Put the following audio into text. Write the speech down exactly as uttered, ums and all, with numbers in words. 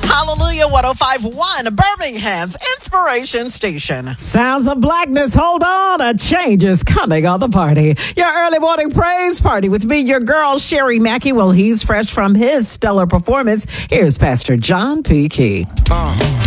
Hallelujah one oh five point one, Birmingham's Inspiration Station. Sounds of blackness. Hold on. A change is coming on the party. Your early morning praise party with me, your girl, Sherry Mackey. Well, he's fresh from his stellar performance. Here's Pastor John P. Key. Uh.